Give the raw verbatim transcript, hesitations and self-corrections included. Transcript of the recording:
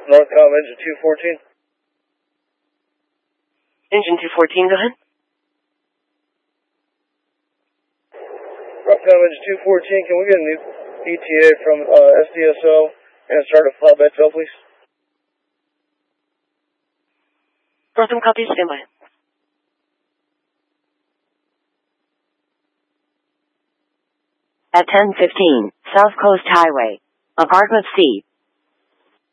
Northcom engine two fourteen. Engine two fourteen, go ahead. Northcom engine two fourteen, can we get a new E T A from uh, S D S O and start a flatbed tail, please? Northcom copy, stand by. At ten fifteen, South Coast Highway, Apartment C,